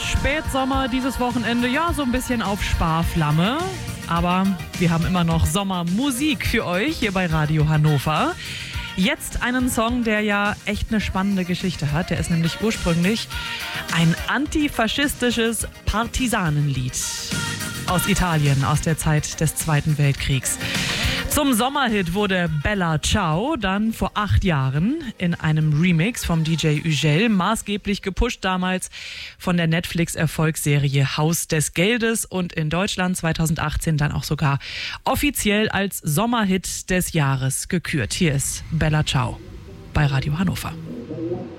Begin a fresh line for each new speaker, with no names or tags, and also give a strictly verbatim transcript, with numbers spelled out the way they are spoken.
Spätsommer dieses Wochenende, ja, so ein bisschen auf Sparflamme. Aber wir haben immer noch Sommermusik für euch hier bei Radio Hannover. Jetzt einen Song, der ja echt eine spannende Geschichte hat. Der ist nämlich ursprünglich ein antifaschistisches Partisanenlied aus Italien, aus der Zeit des Zweiten Weltkriegs. Zum Sommerhit wurde Bella Ciao dann vor acht Jahren in einem Remix vom D J Ugel, maßgeblich gepusht damals von der Netflix-Erfolgsserie Haus des Geldes und in Deutschland zweitausendachtzehn dann auch sogar offiziell als Sommerhit des Jahres gekürt. Hier ist Bella Ciao bei Radio Hannover.